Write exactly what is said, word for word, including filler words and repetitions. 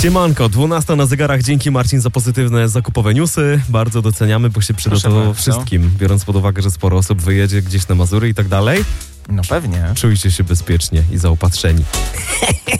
Siemanko, dwunasta na zegarach. Dzięki Marcin za pozytywne zakupowe newsy. Bardzo doceniamy, bo się przyda Proszę to bardzo. wszystkim. Biorąc pod uwagę, że sporo osób wyjedzie gdzieś na Mazury i tak dalej. No pewnie. Czujcie się bezpiecznie i zaopatrzeni.